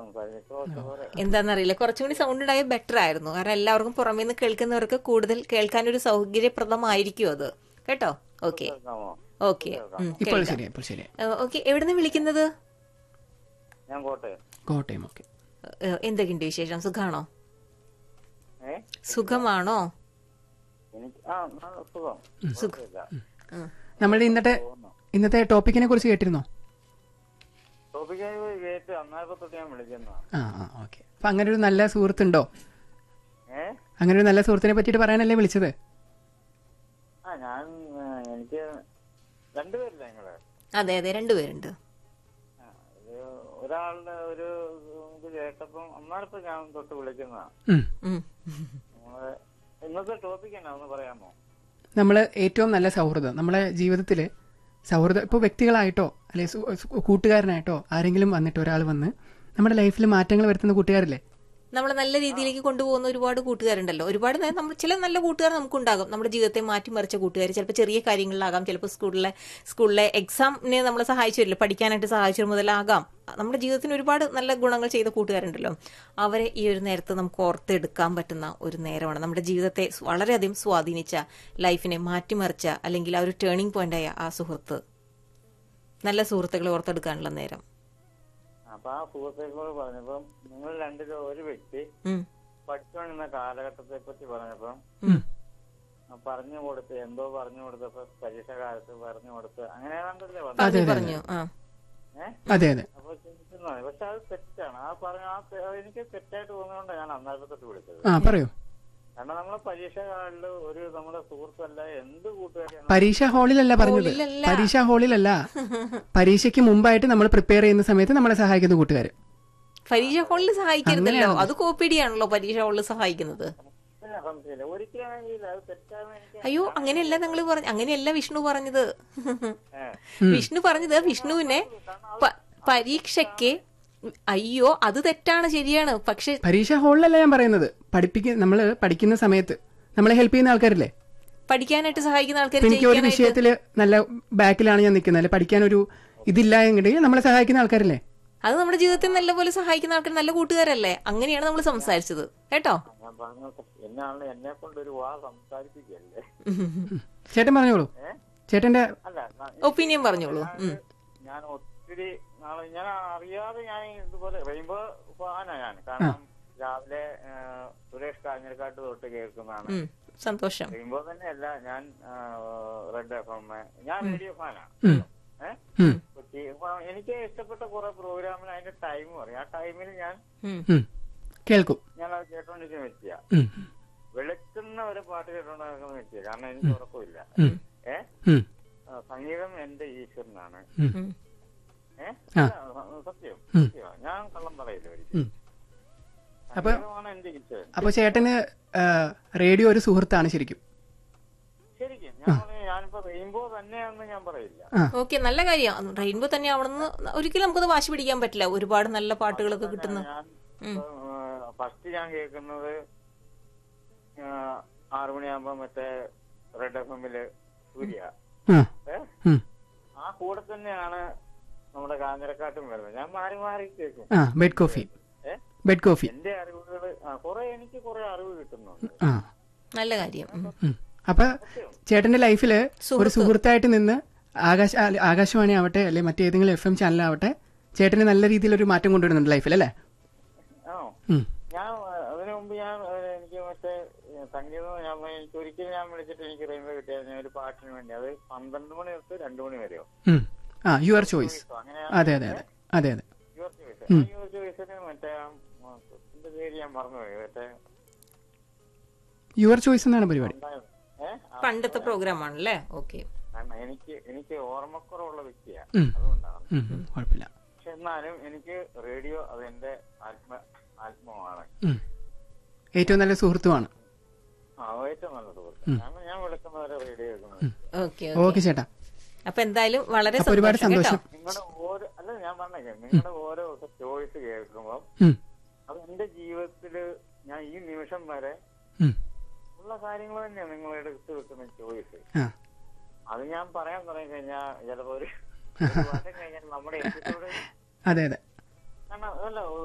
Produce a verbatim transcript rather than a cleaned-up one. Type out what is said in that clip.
എന്താണെന്നറിയില്ല, കുറച്ചും കൂടി സൗണ്ട് ഉണ്ടായാൽ ബെറ്റർ ആയിരുന്നു. കാരണം എല്ലാവർക്കും പുറമേ നിന്ന് കേൾക്കുന്നവർക്ക് കൂടുതൽ കേൾക്കാനൊരു സൗകര്യപ്രദമായിരിക്കും അത്. കേട്ടോ? Okay okay okay. എവിടുന്ന് വിളിക്കുന്നത്? കോട്ടയം. ഓക്കെ. എന്തൊക്കെയുണ്ട് വിശേഷം? സുഖാണോ? സുഖമാണോ? നമ്മളുടെ ഇന്നത്തെ ഇന്നത്തെ ടോപ്പിക്കിനെ കുറിച്ച് കേട്ടിരുന്നോ? ആ ആ ഓക്കെ. അപ്പൊ അങ്ങനെ ഒരു നല്ല സുഹൃത്തുണ്ടോ? അങ്ങനെ ഒരു നല്ല സുഹൃത്തിനെ പറ്റിട്ട് പറയാനല്ലേ വിളിച്ചത്? അതെ അതെ, രണ്ടുപേരുണ്ട്. ഒരാളുടെ ഒരു ഇത് കേട്ടപ്പം അന്നാലത്തെ ഞാൻ തൊട്ട് വിളിക്കുന്നതാ. ഇന്നത്തെ ടോപ്പിക് എന്നാ ഒന്ന് പറയാമോ? നമ്മള് ഏറ്റവും നല്ല സൗഹൃദം നമ്മളെ ജീവിതത്തില് സൗഹൃദം ഇപ്പോൾ വ്യക്തികളായിട്ടോ അല്ലെ കൂട്ടുകാരനായിട്ടോ ആരെങ്കിലും വന്നിട്ട് ഒരാൾ വന്ന് നമ്മുടെ ലൈഫിൽ മാറ്റങ്ങൾ വരുത്തുന്ന കൂട്ടുകാരില്ലേ, നമ്മളെ നല്ല രീതിയിലേക്ക് കൊണ്ടുപോകുന്ന ഒരുപാട് കൂട്ടുകാരുണ്ടല്ലോ. ഒരുപാട് നമ്മൾ ചില നല്ല കൂട്ടുകാർ നമുക്കുണ്ടാകും, നമ്മുടെ ജീവിതത്തെ മാറ്റിമറിച്ച കൂട്ടുകാർ. ചിലപ്പോൾ ചെറിയ കാര്യങ്ങളിലാകാം, ചിലപ്പോൾ സ്കൂളിലെ സ്കൂളിലെ എക്സാമിനെ നമ്മളെ സഹായിച്ചു വരില്ല, പഠിക്കാനായിട്ട് സഹായിച്ചു മുതലാകാം. നമ്മുടെ ജീവിതത്തിന് ഒരുപാട് നല്ല ഗുണങ്ങൾ ചെയ്ത കൂട്ടുകാരുണ്ടല്ലോ. അവരെ ഈ ഒരു നേരത്ത് നമുക്ക് ഓർത്തെടുക്കാൻ പറ്റുന്ന ഒരു നേരമാണ്. നമ്മുടെ ജീവിതത്തെ വളരെയധികം സ്വാധീനിച്ച, ലൈഫിനെ മാറ്റിമറിച്ച, അല്ലെങ്കിൽ ആ ഒരു ടേണിംഗ് പോയിന്റായ ആ സുഹൃത്ത്, നല്ല സുഹൃത്തുക്കളെ ഓർത്തെടുക്കാനുള്ള നേരം. അപ്പൊ ആ സുഹൃത്തുക്കളോട് പറഞ്ഞപ്പം നിങ്ങൾ രണ്ടിലും ഒരു വ്യക്തി പഠിച്ചുകൊണ്ടിരുന്ന കാലഘട്ടത്തെ പറ്റി പറഞ്ഞപ്പം പറഞ്ഞു കൊടുത്ത് എന്തോ പറഞ്ഞു കൊടുത്തപ്പോ പരീക്ഷ കാലത്ത് പറഞ്ഞു കൊടുത്ത് അങ്ങനെയാണല്ലേ പറഞ്ഞു. ഏഹ് അപ്പൊ ചിന്തിക്കുന്നത്. പക്ഷെ അത് തെറ്റാണ്. ആ പറഞ്ഞ ആ എനിക്ക് തെറ്റായിട്ട് തോന്നുന്നതുകൊണ്ടാണ് ഞാൻ അന്നേരത്തെ തൊട്ട് വിളിച്ചത്. പറയൂ. കാരണം നമ്മളെ പരീക്ഷ കാലിൽ ഒരു നമ്മുടെ സുഹൃത്തല്ല എന്ത് കൂട്ടുകാരിയാണ്. പരീക്ഷ ഹാളിലല്ല പറഞ്ഞത്, പരീക്ഷ ഹാളിലല്ല, പരീക്ഷയ്ക്ക് മുമ്പായിട്ട് നമ്മൾ പ്രിപ്പയർ ചെയ്യുന്ന സമയത്ത് നമ്മളെ സഹായിക്കുന്ന കൂട്ടുകാർ. പരീക്ഷ ഹാളിൽ സഹായിക്കരുതല്ലോ, അത് കോപ്പിടിയാണല്ലോ പരീക്ഷ ഹാളിൽ സഹായിക്കുന്നത്. അയ്യോ അങ്ങനെയല്ല നിങ്ങൾ പറഞ്ഞ, അങ്ങനെയല്ല വിഷ്ണു പറഞ്ഞത്. വിഷ്ണു പറഞ്ഞത് വിഷ്ണുവിനെ പരീക്ഷയ്ക്ക്, അയ്യോ അത് തെറ്റാണ്, ശരിയാണ്. പക്ഷെ പരീക്ഷ ഹാളിലല്ല ഞാൻ പറയുന്നത്, പഠിപ്പിക്ക നമ്മള് പഠിക്കുന്ന സമയത്ത് നമ്മളെ ഹെൽപ്പ് ചെയ്യുന്ന ആൾക്കാരില്ലേ, പഠിക്കാനായിട്ട് സഹായിക്കുന്ന ആൾക്കാർ. എനിക്ക് ഒരു വിഷയത്തില് നല്ല ബാക്കിലാണ് ഞാൻ നിൽക്കുന്നത്, അല്ലെ പഠിക്കാൻ ഒരു ഇതില്ല എങ്കിൽ നമ്മളെ സഹായിക്കുന്ന ആൾക്കാരില്ലേ, അത് നമ്മുടെ ജീവിതത്തിൽ നല്ലപോലെ സഹായിക്കുന്ന ആൾക്കാർ, നല്ല കൂട്ടുകാരല്ലേ. അങ്ങനെയാണ് നമ്മൾ സംസാരിച്ചത്. കേട്ടോ? എന്നെ കൊണ്ടൊരു വാ സംസാരിപ്പിക്കല്ലേ. ചേട്ടൻ പറഞ്ഞോളൂ, ചേട്ടന്റെ ഒപ്പീനിയൻ പറഞ്ഞോളൂ. ഞാൻ ഒത്തിരി നാളെ ഞാൻ അറിയാതെ ഞാൻ ഇതുപോലെ റെയിൻബോ ഫാനാ ഞാൻ. കാരണം രാവിലെ സുരേഷ് കാഞ്ഞിരക്കാട്ട് തൊട്ട് കേൾക്കുന്നതാണ്. സന്തോഷം. റെയിൻബോ തന്നെയല്ല, ഞാൻ റെഡ് എഫ് എം, ഞാൻ റേഡിയോ ഫാനാ. ഏഹ് എനിക്ക് ഇഷ്ടപ്പെട്ട കുറെ പ്രോഗ്രാമിന് അതിന്റെ ടൈം പറയും. ആ ടൈമിൽ ഞാൻ കേൾക്കും. ഞാൻ അത് കേട്ടോണ്ടിരിക്കുന്ന വ്യക്തിയാ. വെളുക്കുന്ന ഒരു പാട്ട് കേട്ടോണ്ടിരിക്കുന്ന വ്യക്തിയാ. കാരണം എനിക്ക് ഉറപ്പില്ല. ഏഹ് സംഗീതം എന്റെ ഈശ്വരനാണ്. ഏഹ് സത്യം സത്യം, ഞാൻ കള്ളം പറയില്ല ഒരിക്കലും. സംഗീതമാണ് എന്റെ ഈശ്വരൻ. അപ്പൊ ചേട്ടന് റേഡിയോ ഒരു സുഹൃത്താണ് ശരിക്കും. ശരിക്കും ഞാൻ ഞാനിപ്പോ റെയിൻബോ തന്നെയാണെന്ന് ഞാൻ പറയില്ല. ഓക്കെ, നല്ല കാര്യം. റെയിൻബോ തന്നെ ആവണമെന്ന് ഒരിക്കലും നമുക്കത് വാശി പിടിക്കാൻ പറ്റില്ല. ഒരുപാട് നല്ല പാട്ടുകളൊക്കെ കിട്ടുന്നു. ഫസ്റ്റ് ഞാൻ കേൾക്കുന്നത് ആറു മണിയാകുമ്പോ മറ്റേ റെഡ് എഫ് എമ്മില് സൂര്യ. ആ കൂടെ തന്നെയാണ് നമ്മുടെ കാഞ്ഞിരക്കാട്ടും വരുന്നത്. ഞാൻ മാറി മാറി കേൾക്കും. ബെഡ് കോഫി ബെഡ് കോഫി എന്റെ അറിവുകള് കുറെ എനിക്ക് കുറെ അറിവ് കിട്ടുന്നുണ്ട്. നല്ല കാര്യം. അപ്പൊ ചേട്ടന്റെ ലൈഫില് ഒരു സുഹൃത്തായിട്ട് നിന്ന് ആകാശ ആകാശവാണി ആവട്ടെ അല്ലെ മറ്റേതെങ്കിലും എഫ് എം ചാനലാവട്ടെ ചേട്ടന് നല്ല രീതിയിൽ ഒരു മാറ്റം കൊണ്ടുവരുന്നുണ്ട് ലൈഫിൽ അല്ലേ? ഞാൻ അതിനു മുമ്പ് ഞാൻ എനിക്ക് മറ്റേ സംഗീതം ഞാൻ എനിക്ക് ഒരിക്കലും ഞാൻ വിളിച്ചിട്ട് എനിക്ക് റെയിൻബോ കിട്ടിയായിരുന്നു ഒരു പാട്ടിന് വേണ്ടി. അത് പന്ത്രണ്ട് മണി തൊട്ട് രണ്ടു മണി വരെയോ. Your choice. അതെ അതെ അതെ അതെ അതെ യുവർ ചോയ്സ്. യുവർ ചോയ്സിന് മറ്റേ എന്റെ പേര് ഞാൻ മറന്നുപോയി. മറ്റേ യുവർ ചോയ്സ് എന്നാണ് പരിപാടി. പണ്ടത്തെ പ്രോഗ്രാം ആണല്ലേ? ഓക്കെ. എനിക്ക് എനിക്ക് ഓർമ്മക്കുറവുള്ള വ്യക്തിയാണ്, അതുകൊണ്ടാണ്. കുഴപ്പമില്ല. പക്ഷെ എന്നാലും എനിക്ക് റേഡിയോ അതെന്റെ ആത്മ ആത്മമാണ്. ഏറ്റവും നല്ല സുഹൃത്തുമാണ്. ആ ഏറ്റവും നല്ല സുഹൃത്ത്. ഞാൻ വിളിക്കുന്നവരെ റേഡിയോ കേൾക്കുന്നത്. ഓക്കെ ചേട്ടാ. അപ്പൊ എന്തായാലും വളരെ ഒരുപാട് സന്തോഷം. നിങ്ങളുടെ ഓരോ അല്ല ഞാൻ പറഞ്ഞേ നിങ്ങളുടെ ഓരോ ചോയ്സ് കേൾക്കുമ്പോൾ അത് എന്റെ ജീവിതത്തില് ഞാൻ ഈ നിമിഷം വരെ ഉള്ള കാര്യങ്ങൾ തന്നെയാണ് നിങ്ങൾ എടുത്ത് വെക്കുന്ന ചോയ്സ്. അത് ഞാൻ പറയാൻ തുടങ്ങി കഴിഞ്ഞാൽ ചിലപ്പോ ഒരു കഴിഞ്ഞാൽ നമ്മുടെ എപ്പിസോഡ് അതെ അതെ കാരണം അല്ല